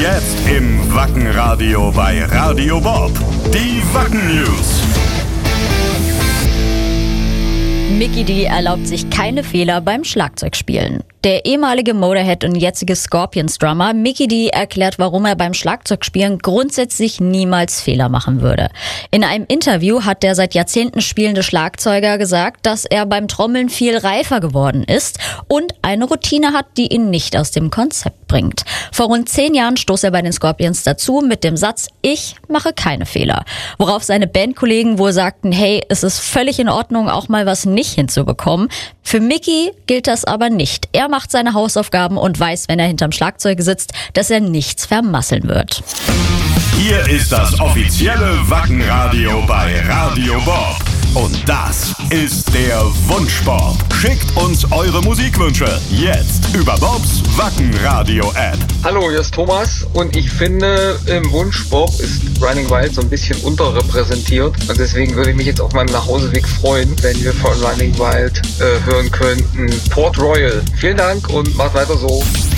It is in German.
Jetzt im Wackenradio bei Radio Bob. Die Wacken News. Mikkey D erlaubt sich keine Fehler beim Schlagzeugspielen. Der ehemalige Motorhead und jetzige Scorpions-Drummer Mikkey D erklärt, warum er beim Schlagzeugspielen grundsätzlich niemals Fehler machen würde. In einem Interview hat der seit Jahrzehnten spielende Schlagzeuger gesagt, dass er beim Trommeln viel reifer geworden ist und eine Routine hat, die ihn nicht aus dem Konzept bringt. Vor rund 10 Jahren stoß er bei den Scorpions dazu mit dem Satz, ich mache keine Fehler. Worauf seine Bandkollegen wohl sagten, hey, es ist völlig in Ordnung, auch mal was nicht hinzubekommen. Für Mikkey gilt das aber nicht. Er macht seine Hausaufgaben und weiß, wenn er hinterm Schlagzeug sitzt, dass er nichts vermasseln wird. Hier ist das offizielle Wackenradio bei Radio Bob. Und das ist der Wunschbob. Schickt uns eure Musikwünsche jetzt über Bobs Wackenradio-App. Hallo, hier ist Thomas und ich finde, im Wunschbob ist Running Wild so ein bisschen unterrepräsentiert. Und deswegen würde ich mich jetzt auf meinem Nachhauseweg freuen, wenn wir von Running Wild hören könnten Port Royal. Vielen Dank und macht weiter so.